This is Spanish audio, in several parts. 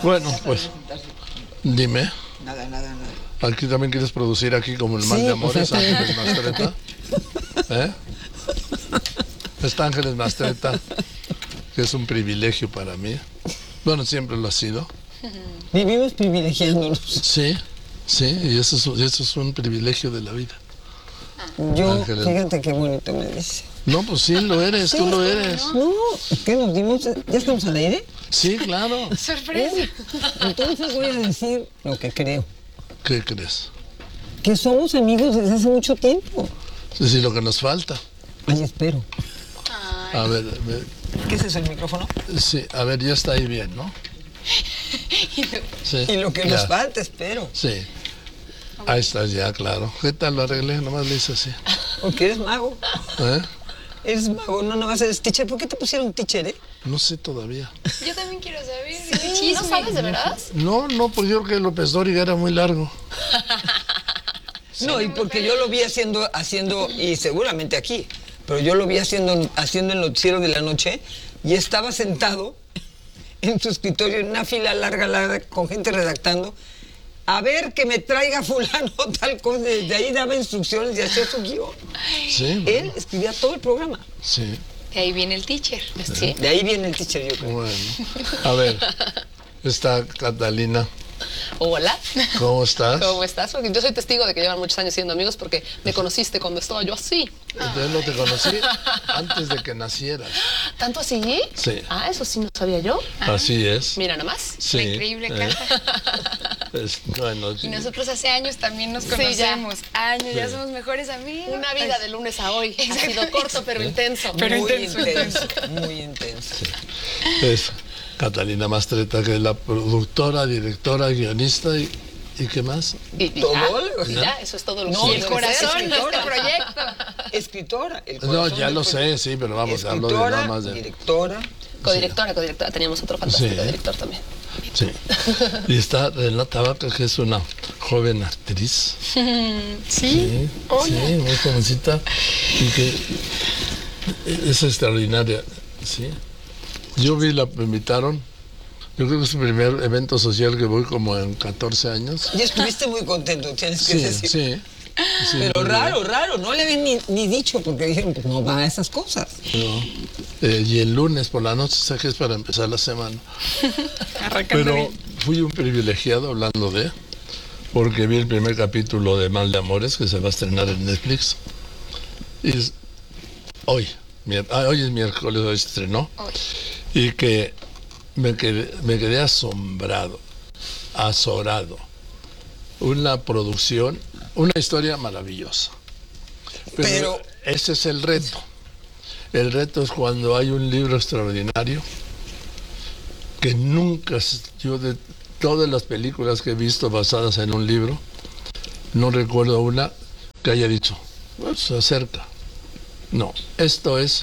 Bueno, pues, dime. Nada. ¿Aquí también quieres producir aquí como el Mal de Amores, Ángeles Mastretta? ¿Eh? Está Ángeles Mastretta, que es un privilegio para mí. Bueno, siempre lo ha sido. Vivimos privilegiándonos. Sí, y eso es un privilegio de la vida. Yo, Ángeles. fíjate qué bonito me dice. No, pues sí, lo eres, tú lo eres. No, ¿qué nos dimos? ¿Ya estamos al aire? Sí, claro. ¡Sorpresa! Entonces voy a decir lo que creo. ¿Qué crees? Que somos amigos desde hace mucho tiempo. Sí, lo que nos falta. Ay, espero. A ver, ¿Qué es eso, el micrófono? sí, a ver, ya está ahí bien, ¿no? Sí, Y lo que ya. nos falta, espero. Sí. Ahí estás ya, claro. ¿Qué tal lo arreglé? Nomás le hice así. Porque eres mago. ¿Eh? Eres mago, no nomás eres teacher. ¿Por qué te pusieron teacher, No sé todavía. Yo también quiero saber. Sí, ¿no sabes de verdad? No, pues yo creo que López Dóriga era muy largo. No, y porque yo lo vi haciendo, y seguramente aquí, pero yo lo vi haciendo el noticiero de la noche y estaba sentado en su escritorio en una fila larga, con gente redactando, a ver que me traiga fulano tal cosa. Desde ahí daba instrucciones y hacía su guión. Sí. Él escribía todo el programa. Sí. De ahí viene el teacher. Sí. De ahí viene el teacher, yo creo. Bueno. A ver, está Catalina. Hola. ¿Cómo estás? ¿Cómo estás? Porque yo soy testigo de que llevan muchos años siendo amigos porque me conociste cuando estaba yo así. Entonces no te conocí antes de que nacieras. ¿Tanto así? Sí. Ah, eso sí no sabía yo. Así es. Mira nomás. Sí. La increíble Cata. Bueno, Y nosotros hace años también nos Sí, conocemos. Años, ya Sí. somos mejores amigos. Una vida de lunes a hoy. Ha Exacto. sido corto pero intenso. Pero Muy intenso. muy intenso. es Catalina Mastretta, que es la productora, directora, guionista y ¿qué más? Y Todo, y ¿no? ya, eso es todo lo que No, quiero El puede corazón ser de este escritora. proyecto. Escritora. El No, corazón ya del lo proyecto. sé, sí, pero vamos, hablo de Escritora, nada más de... directora. Codirectora. Teníamos otro fantástico Sí. director también. Sí. Y está Renata Vaca, que es una joven actriz. Sí. Sí, muy jovencita y que es extraordinaria, sí. Me invitaron, yo creo que es el primer evento social que voy como en 14 años. Y estuviste muy contento, tienes que Sí, decir. sí. Sí, Pero muy raro, no le habían ni dicho, porque dijeron, pues no va a esas cosas. bien. No. Y el lunes por la noche, sé que es para empezar la semana. Arrancando Pero bien. fui un privilegiado hablando porque vi el primer capítulo de Mal de Amores, que se va a estrenar en Netflix. Y hoy es miércoles, hoy se estrenó. Hoy. Y que me quedé asombrado, azorado. Una producción, una historia maravillosa. Pero ese es el reto. El reto es cuando hay un libro extraordinario que nunca, yo de todas las películas que he visto basadas en un libro, no recuerdo una que haya dicho, pues, se acerca. No, esto es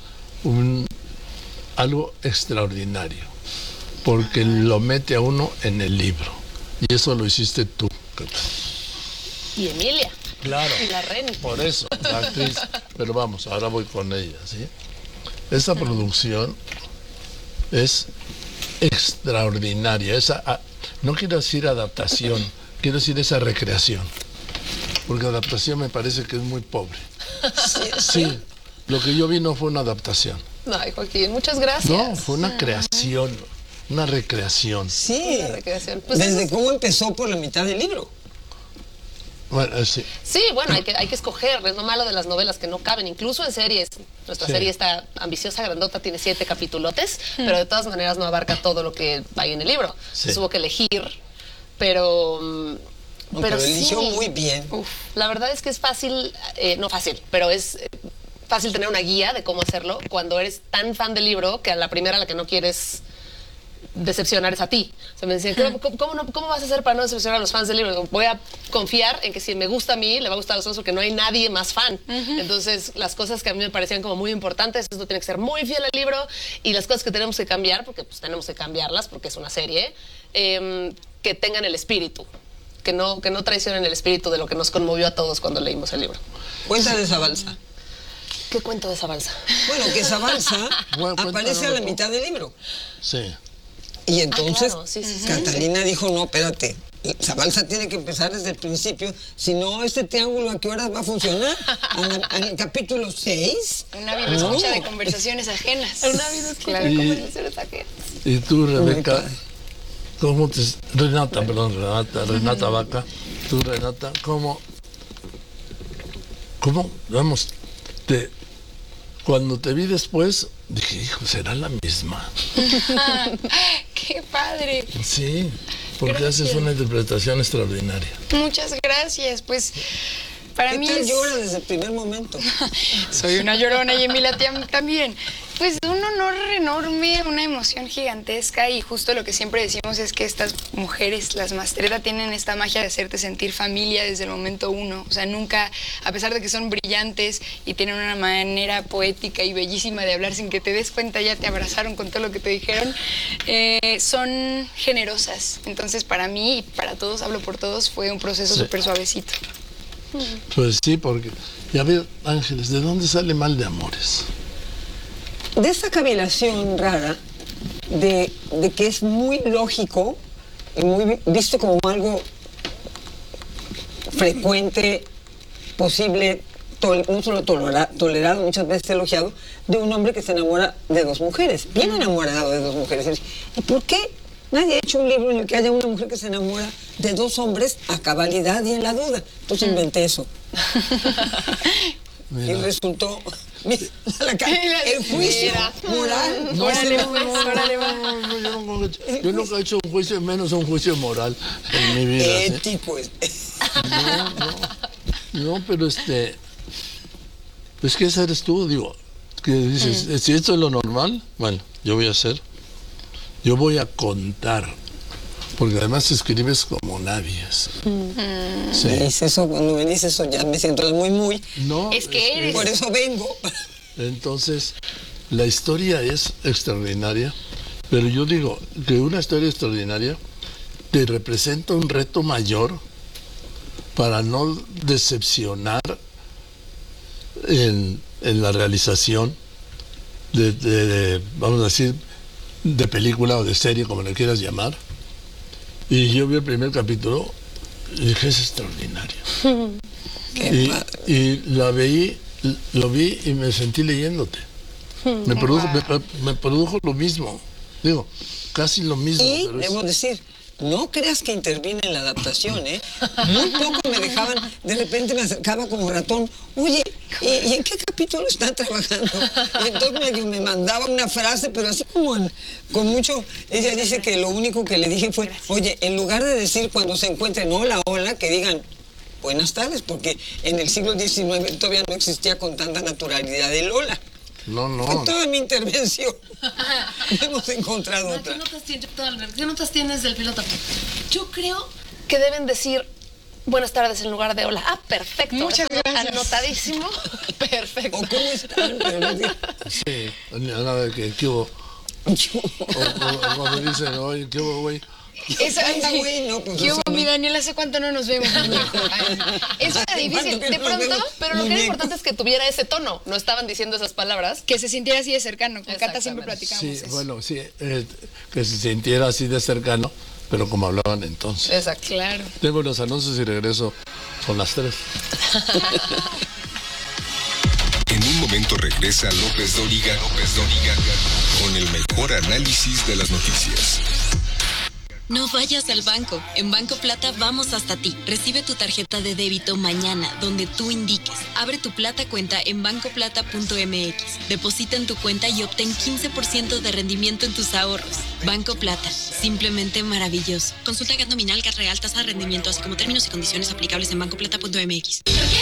algo extraordinario, porque lo mete a uno en el libro. Y eso lo hiciste tú, Cata. Y Emilia. Claro. Y la Reni. Por eso, la actriz. Pero vamos, ahora voy con ella, ¿sí? Esta producción es extraordinaria. No quiero decir adaptación, quiero decir esa recreación. Porque adaptación me parece que es muy pobre. Sí, lo que yo vi no fue una adaptación. Ay, Joaquín, muchas gracias. No, fue una creación, una recreación. Sí, Una recreación. Pues desde eso cómo empezó por la mitad del libro. Bueno, sí. Sí, bueno, hay que escoger, es lo malo de las novelas que no caben, incluso en series. Nuestra Sí. serie está ambiciosa, grandota, tiene 7 capitulotes, pero de todas maneras no abarca todo lo que hay en el libro. Sí. Entonces hubo que elegir, pero Pero sí. eligió muy bien. Uf, la verdad es que es fácil, no fácil, pero es fácil tener una guía de cómo hacerlo cuando eres tan fan del libro que a la primera a la que no quieres decepcionar es a ti. O sea, me decían, ¿cómo vas a hacer para no decepcionar a los fans del libro? Digo, voy a confiar en que si me gusta a mí, le va a gustar a los fans porque no hay nadie más fan. Entonces, las cosas que a mí me parecían como muy importantes, esto tiene que ser muy fiel al libro, y las cosas que tenemos que cambiar, porque pues tenemos que cambiarlas, porque es una serie, que tengan el espíritu, que no traicionen el espíritu de lo que nos conmovió a todos cuando leímos el libro. Cuenta de esa balsa. ¿Qué cuento de esa balsa? Bueno, que esa balsa Bueno, aparece a la cuéntanos. mitad del libro. Sí. Y entonces claro, sí. Catalina dijo, no, espérate, Zabalza tiene que empezar desde el principio, si no, este triángulo ¿a qué horas va a funcionar? ¿En el capítulo 6? Una vida escucha de conversaciones ajenas. Una vida escucha Claro. de conversaciones ajenas. Y tú, Rebeca, ¿cómo te... Renata Vaca, tú, Renata, ¿cómo, vamos, cuando te vi después, dije, hijo, ¿será la misma? ¡Qué padre! Sí, porque Gracias. haces una interpretación extraordinaria. Muchas gracias. Pues para ¿Qué mí tal es... llora desde el primer momento? Soy una llorona y Emilia también. Pues un honor enorme, una emoción gigantesca y justo lo que siempre decimos es que estas mujeres, las Mastretta, tienen esta magia de hacerte sentir familia desde el momento uno. O sea, nunca, a pesar de que son brillantes y tienen una manera poética y bellísima de hablar sin que te des cuenta, ya te abrazaron con todo lo que te dijeron, son generosas. Entonces, para mí y para todos, hablo por todos, fue un proceso Sí. súper suavecito. Pues sí, porque, ya ver, Ángeles, ¿de dónde sale Mal de Amores? De esta cavilación rara, de que es muy lógico y muy visto como algo frecuente, posible, no solo tolerado, muchas veces elogiado, de un hombre que se enamora de dos mujeres, bien enamorado de dos mujeres. ¿Y por qué nadie ha hecho un libro en el que haya una mujer que se enamora de dos hombres a cabalidad y en la duda? Entonces inventé eso. Y Mira. resultó... Mira, el juicio moral. No, Órale, no, pues, no, órale, yo nunca he hecho un juicio, menos un juicio moral en mi vida. ¿sí? Ético. No, pero pues que esa eres tú, digo, que dices, si esto es lo normal, bueno, yo voy a contar, porque además escribes como nadie. ¿sí? Sí. Cuando me dices eso ya me siento muy. No, Es que eres... Por eso vengo. Entonces, la historia es extraordinaria, pero yo digo que una historia extraordinaria te representa un reto mayor para no decepcionar en la realización vamos a decir, de película o de serie, como le quieras llamar. Y yo vi el primer capítulo y dije, es extraordinario. Y lo vi y me sentí leyéndote. Me produjo lo mismo, digo, casi lo mismo. Y pero es- debo decir, no creas que intervine en la adaptación, ¿eh? Muy poco me dejaban, de repente me acercaba como ratón, oye, ¿y en qué capítulo están trabajando? Y entonces medio me mandaba una frase, pero así como con mucho, ella dice que lo único que le dije fue, oye, en lugar de decir cuando se encuentren hola, que digan buenas tardes, porque en el siglo XIX todavía no existía con tanta naturalidad el hola. No, Fue toda mi intervención. Hemos encontrado otra. ¿Qué notas tienes del piloto? Yo creo que deben decir buenas tardes en lugar de hola. Ah, perfecto. Muchas gracias. Anotadísimo. Perfecto. ¿O cómo están? Pero no digo, Sí, nada de que ¿qué hubo? O cuando dicen, oye, ¿qué hubo, güey? Eso, anda, güey, no, pues ¿Qué eso hubo, no. mi Daniel? ¿Hace cuánto no nos vemos, muñeco? Ay, eso era difícil. ¿Cuánto De pronto, pero lo que era Muñeco. importante es que tuviera ese tono. No estaban diciendo esas palabras. Que se sintiera así de cercano. Con Cata siempre Exactamente. platicamos Sí, eso. bueno, sí, que se sintiera así de cercano, pero como hablaban entonces. Exacto. Claro. Tengo los anuncios y regreso con las 3. En un momento regresa López Dóriga con el mejor análisis de las noticias. No vayas al banco. En Banco Plata vamos hasta ti. Recibe tu tarjeta de débito mañana, donde tú indiques. Abre tu Plata cuenta en bancoplata.mx. Deposita en tu cuenta y obtén 15% de rendimiento en tus ahorros. Banco Plata. Simplemente maravilloso. Consulta GAT nominal, GAT real, tasa de rendimiento, así como términos y condiciones aplicables en bancoplata.mx.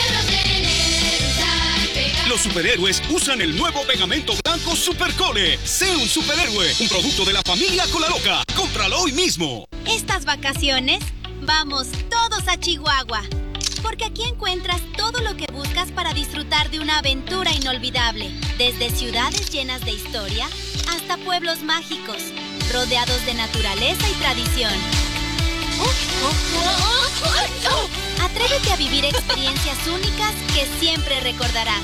Los superhéroes usan el nuevo pegamento blanco Supercole. Sé un superhéroe, un producto de la familia Colaloca. Cómpralo hoy mismo. Estas vacaciones, vamos todos a Chihuahua, porque aquí encuentras todo lo que buscas para disfrutar de una aventura inolvidable, desde ciudades llenas de historia hasta pueblos mágicos, rodeados de naturaleza y tradición. Atrévete a vivir experiencias únicas que siempre recordarás.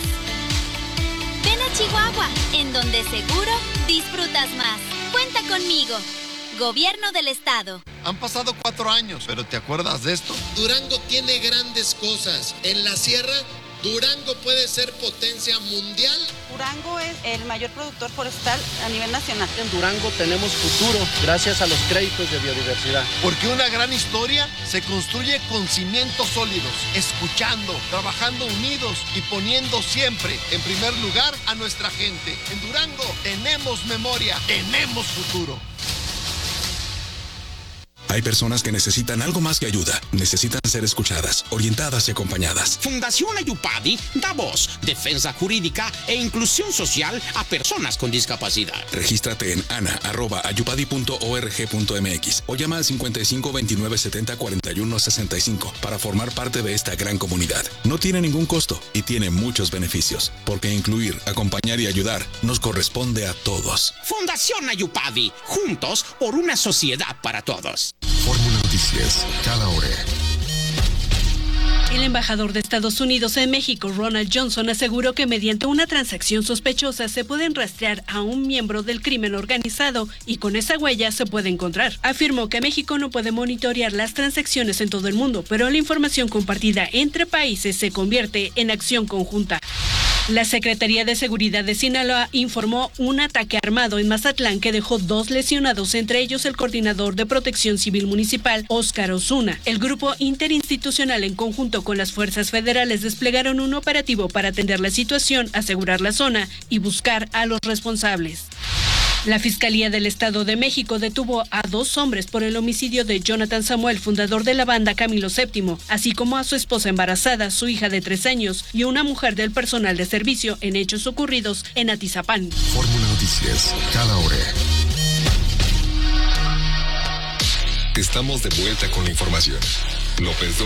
Ven a Chihuahua, en donde seguro disfrutas más. Cuenta conmigo. Gobierno del Estado. Han pasado 4 años, pero ¿te acuerdas de esto? Durango tiene grandes cosas. En la sierra, Durango puede ser potencia mundial. Durango es el mayor productor forestal a nivel nacional. En Durango tenemos futuro gracias a los créditos de biodiversidad. Porque una gran historia se construye con cimientos sólidos, escuchando, trabajando unidos y poniendo siempre en primer lugar a nuestra gente. En Durango tenemos memoria, tenemos futuro. Hay personas que necesitan algo más que ayuda. Necesitan ser escuchadas, orientadas y acompañadas. Fundación Ayupadi da voz, defensa jurídica e inclusión social a personas con discapacidad. Regístrate en ana@ayupadi.org.mx o llama al 55 29 70 41 65 para formar parte de esta gran comunidad. No tiene ningún costo y tiene muchos beneficios, porque incluir, acompañar y ayudar nos corresponde a todos. Fundación Ayupadi, juntos por una sociedad para todos. Fórmula Noticias, cada hora. El embajador de Estados Unidos en México, Ronald Johnson, aseguró que mediante una transacción sospechosa se pueden rastrear a un miembro del crimen organizado y con esa huella se puede encontrar. Afirmó que México no puede monitorear las transacciones en todo el mundo, pero la información compartida entre países se convierte en acción conjunta. La Secretaría de Seguridad de Sinaloa informó un ataque armado en Mazatlán que dejó 2 lesionados, entre ellos el coordinador de Protección Civil Municipal, Óscar Osuna. El grupo interinstitucional, en conjunto con las fuerzas federales, desplegaron un operativo para atender la situación, asegurar la zona y buscar a los responsables. La Fiscalía del Estado de México detuvo a 2 hombres por el homicidio de Jonathan Samuel, fundador de la banda Camilo VII, así como a su esposa embarazada, su hija de 3 años y una mujer del personal de servicio en hechos ocurridos en Atizapán. Fórmula Noticias, cada hora. Estamos de vuelta con la información. López Dóriga